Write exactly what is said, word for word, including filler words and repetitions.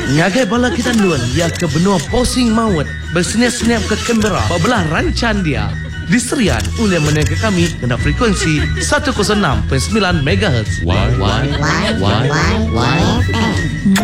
Ngagai bala kita nuan ia ke benua posing maut bersenyap-senyap ke Canberra belah rancan dia. Diserian oleh menengah kami kena frekuensi seratus enam perpuluhan sembilan megahertz. Why, why, why, why, why, why,